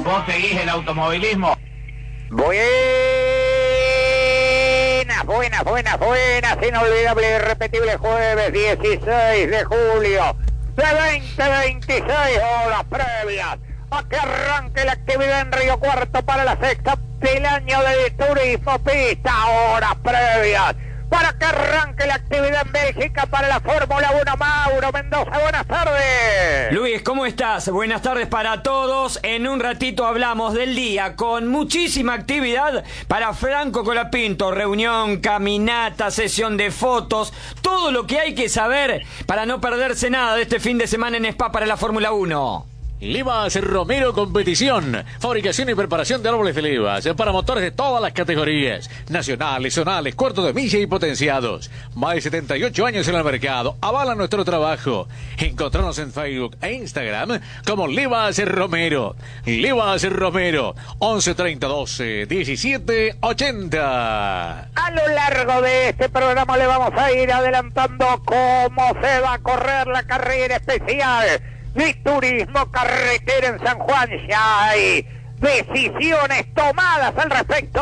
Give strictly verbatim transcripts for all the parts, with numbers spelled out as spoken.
¿Vos seguís el automovilismo? Buenas, buenas, buenas, buenas, inolvidable y irrepetible jueves dieciséis de julio de veinte veintiséis, horas previas a que arranque la actividad en Río Cuarto para la sexta del año de turismo pista, horas previas para que arranque la actividad en Bélgica para la Fórmula uno. Mauro Mendoza, buenas tardes. Luis, ¿cómo estás? Buenas tardes para todos. En un ratito hablamos del día con muchísima actividad para Franco Colapinto. Reunión, caminata, sesión de fotos, todo lo que hay que saber para no perderse nada de este fin de semana en Spa para la Fórmula uno. Levas Romero Competición, fabricación y preparación de árboles de levas para motores de todas las categorías, nacionales, zonales, cuartos de milla y potenciados. Más de setenta y ocho años en el mercado, avalan nuestro trabajo. Encontrarnos en Facebook e Instagram como Levas Romero. Levas Romero, once treinta doce diecisiete ochenta. A lo largo de este programa le vamos a ir adelantando cómo se va a correr la carrera especial de turismo carretera en San Juan. Ya hay decisiones tomadas al respecto.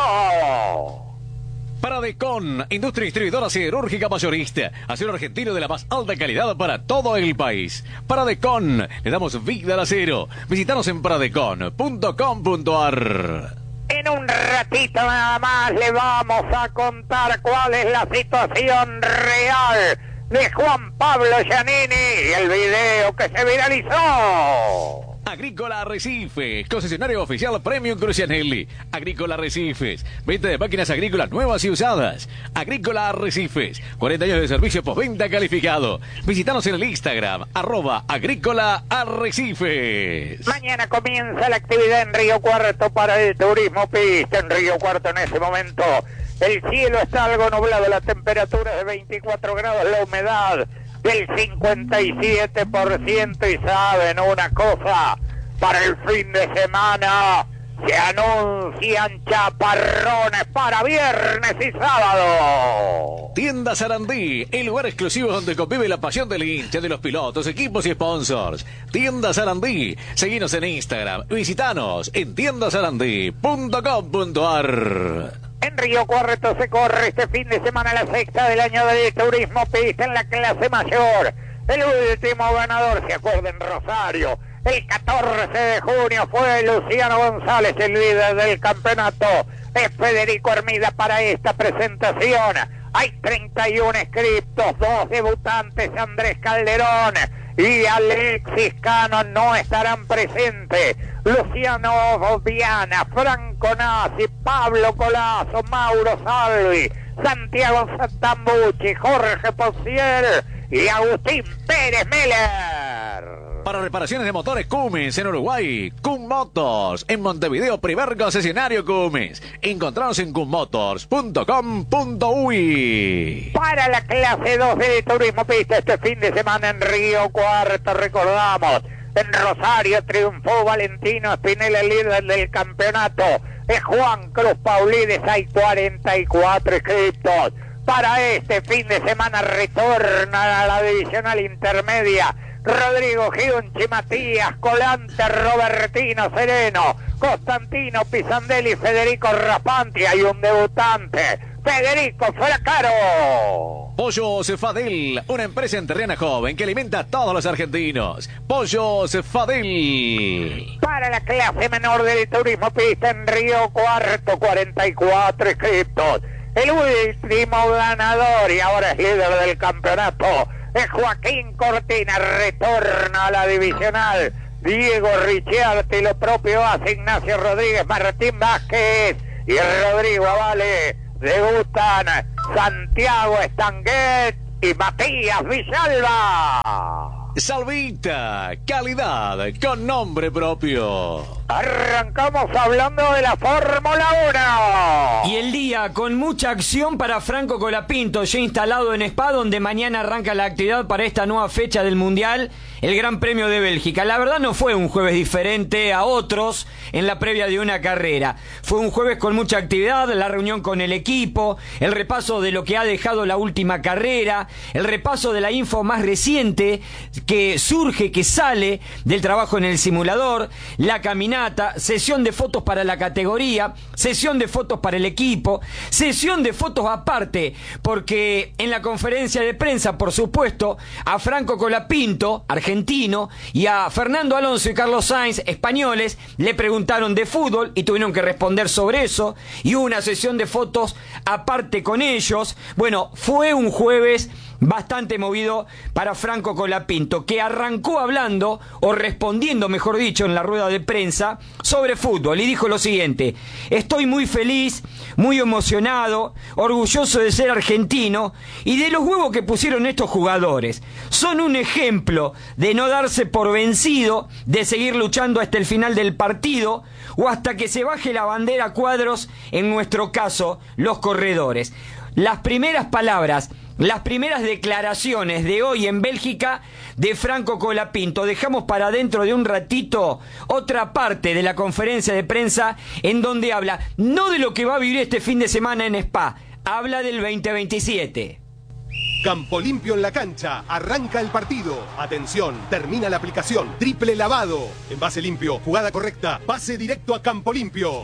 Paradecon, industria distribuidora siderúrgica mayorista, acero argentino de la más alta calidad para todo el país. Paradecon, le damos vida al acero. Visítanos en paradecon punto com punto ar. En un ratito nada más le vamos a contar cuál es la situación real de Juan Pablo Giannini y el video que se viralizó. Agrícola Arrecifes, concesionario oficial Premium Crucianelli. Agrícola Arrecifes, venta de máquinas agrícolas nuevas y usadas. Agrícola Arrecifes, cuarenta años de servicio postventa calificado. Visítanos en el Instagram, arroba Agrícola Arrecifes. Mañana comienza la actividad en Río Cuarto para el turismo pista. En Río Cuarto en ese momento el cielo está algo nublado, la temperatura de veinticuatro grados, la humedad del cincuenta y siete por ciento. Y saben una cosa, para el fin de semana se anuncian chaparrones para viernes y sábado. Tienda Sarandí, el lugar exclusivo donde convive la pasión del hincha, de los pilotos, equipos y sponsors. Tienda Sarandí, seguinos en Instagram, visitanos en tienda sarandí punto com punto ar. En Río Cuarto se corre este fin de semana la sexta del año de turismo pista en la clase mayor. El último ganador, se acuerda, en Rosario, el catorce de junio fue Luciano González, el líder del campeonato. Es Federico Hermida para esta presentación. Hay treinta y uno inscriptos, dos debutantes, Andrés Calderón y Alexis Cano no estarán presentes. Luciano Viana, Franco Nasi, Pablo Colazo, Mauro Salvi, Santiago Santambucci, Jorge Pociel y Agustín Pérez Meller. Para reparaciones de motores Cummins en Uruguay, Cum Motors. En Montevideo, primer concesionario Cummins. Encontranos en cum motors punto com punto uy. Para la clase dos de turismo pista este fin de semana en Río Cuarto, recordamos, en Rosario triunfó Valentino Spinella, el líder del campeonato. Es Juan Cruz Paulides, hay cuarenta y cuatro inscriptos. Para este fin de semana retorna a la divisional intermedia Rodrigo Giunchi, Matías Colante, Robertino Sereno, Constantino Pisandelli, Federico Rapanti. Hay un debutante, Federico Fracaro. Pollos Fadel, una empresa enterrana joven que alimenta a todos los argentinos. Pollos Fadel. Para la clase menor del turismo pista en Río Cuarto, cuarenta y cuatro inscriptos. El último ganador y ahora es líder del campeonato es Joaquín Cortina. Retorna a la divisional Diego Ricciardi, lo propio hace Ignacio Rodríguez, Martín Vázquez y Rodrigo Avale. Debutan Santiago Estanguet y Matías Villalba. Salvita, calidad con nombre propio. Arrancamos hablando de la Fórmula uno. Y el día con mucha acción para Franco Colapinto, ya instalado en Spa, donde mañana arranca la actividad para esta nueva fecha del Mundial, el Gran Premio de Bélgica. La verdad no fue un jueves diferente a otros en la previa de una carrera. Fue un jueves con mucha actividad, la reunión con el equipo, el repaso de lo que ha dejado la última carrera, el repaso de la info más reciente que surge, que sale del trabajo en el simulador, la caminata, sesión de fotos para la categoría, sesión de fotos para el equipo, sesión de fotos aparte, porque en la conferencia de prensa, por supuesto, a Franco Colapinto, argentino, y a Fernando Alonso y Carlos Sainz, españoles, le preguntaron de fútbol y tuvieron que responder sobre eso, y hubo una sesión de fotos aparte con ellos. Bueno, fue un jueves bastante movido para Franco Colapinto, que arrancó hablando, o respondiendo, mejor dicho, en la rueda de prensa, sobre fútbol, y dijo lo siguiente: estoy muy feliz, muy emocionado, orgulloso de ser argentino, y de los huevos que pusieron estos jugadores. Son un ejemplo de no darse por vencido, de seguir luchando hasta el final del partido, o hasta que se baje la bandera a cuadros, en nuestro caso, los corredores. Las primeras palabras, las primeras declaraciones de hoy en Bélgica de Franco Colapinto. Dejamos para dentro de un ratito otra parte de la conferencia de prensa en donde habla no de lo que va a vivir este fin de semana en Spa, habla del veinte veintisiete. Campo limpio en la cancha, arranca el partido. Atención, termina la aplicación. Triple lavado. Envase limpio, jugada correcta, pase directo a Campo Limpio.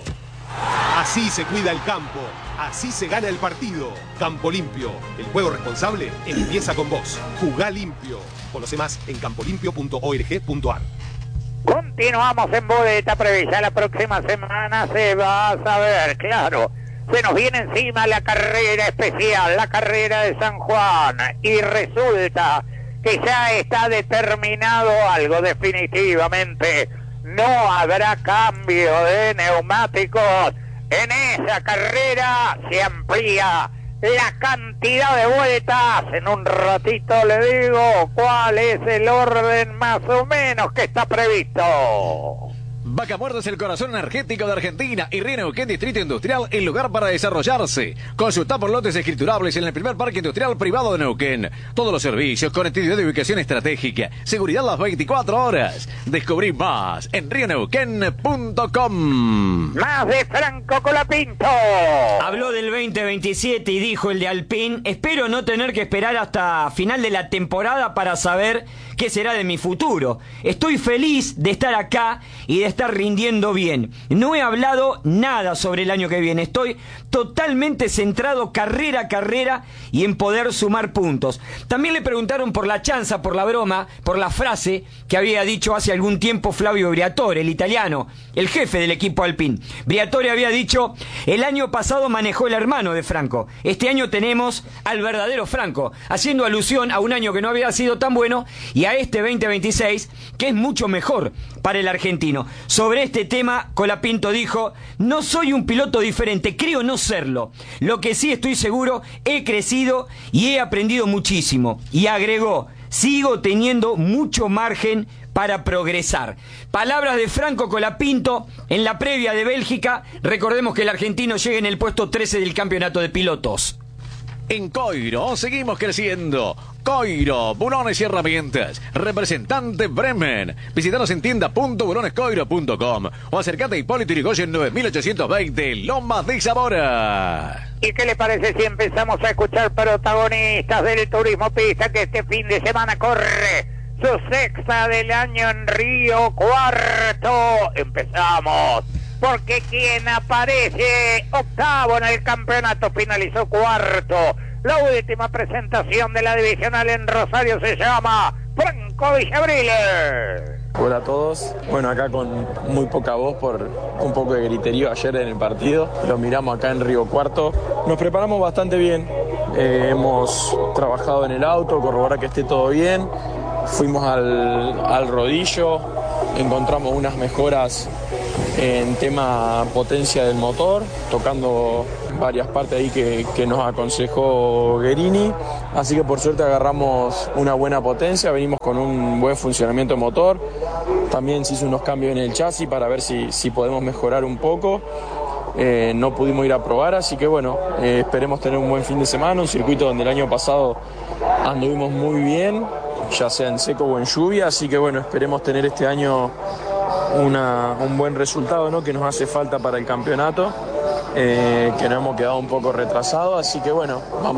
Así se cuida el campo, así se gana el partido. Campo Limpio, el juego responsable empieza con vos. Jugá limpio. Conoce más en campo limpio punto org punto ar. Continuamos en Boleta Previa. La próxima semana se va a saber, claro. Se nos viene encima la carrera especial, la carrera de San Juan. Y resulta que ya está determinado algo definitivamente. No habrá cambio de neumáticos. En esa carrera se amplía la cantidad de vueltas. En un ratito le digo cuál es el orden más o menos que está previsto. Vaca Muerta es el corazón energético de Argentina y Río Neuquén Distrito Industrial, el lugar para desarrollarse. Consulta por lotes escriturables en el primer parque industrial privado de Neuquén. Todos los servicios, conectividad de ubicación estratégica, seguridad las veinticuatro horas. Descubrí más en río neuquén punto com. Más de Franco Colapinto. Habló del veinte veintisiete y dijo el de Alpine: espero no tener que esperar hasta final de la temporada para saber qué será de mi futuro. Estoy feliz de estar acá y de estar rindiendo bien. No he hablado nada sobre el año que viene. Estoy totalmente centrado carrera a carrera y en poder sumar puntos. También le preguntaron por la chanza, por la broma, por la frase que había dicho hace algún tiempo Flavio Briatore, el italiano, el jefe del equipo Alpine. Briatore había dicho: el año pasado manejó el hermano de Franco. Este año tenemos al verdadero Franco, haciendo alusión a un año que no había sido tan bueno y a este veinte veintiséis que es mucho mejor para el argentino. Sobre este tema, Colapinto dijo: no soy un piloto diferente, creo no serlo. Lo que sí estoy seguro, he crecido y he aprendido muchísimo. Y agregó: sigo teniendo mucho margen para progresar. Palabras de Franco Colapinto en la previa de Bélgica. Recordemos que el argentino llega en el puesto trece del campeonato de pilotos. En Coiro seguimos creciendo. Coiro, bulones y herramientas. Representante Bremen. Visítanos en tienda punto bulones coiro punto com o acércate a Hipólito Yrigoyen nueve mil ochocientos veinte, Lomas de Zamora. ¿Y qué le parece si empezamos a escuchar protagonistas del turismo pista que este fin de semana corre su sexta del año en Río Cuarto? Empezamos. Porque quien aparece octavo en el campeonato finalizó cuarto. La última presentación de la divisional en Rosario se llama Franco Villabriles. Hola a todos. Bueno, acá con muy poca voz por un poco de griterío ayer en el partido. Lo miramos acá en Río Cuarto. Nos preparamos bastante bien. Eh, hemos trabajado en el auto, corroborar que esté todo bien. Fuimos al, al rodillo, encontramos unas mejoras en tema potencia del motor, tocando varias partes ahí que, que nos aconsejó Guerini, así que por suerte agarramos una buena potencia, venimos con un buen funcionamiento de motor, también se hizo unos cambios en el chasis para ver si, si podemos mejorar un poco, eh, no pudimos ir a probar, así que bueno, eh, esperemos tener un buen fin de semana, un circuito donde el año pasado anduvimos muy bien, ya sea en seco o en lluvia, así que bueno, esperemos tener este año Una, un buen resultado, ¿no? Que nos hace falta para el campeonato, eh, que nos hemos quedado un poco retrasados, así que bueno, vamos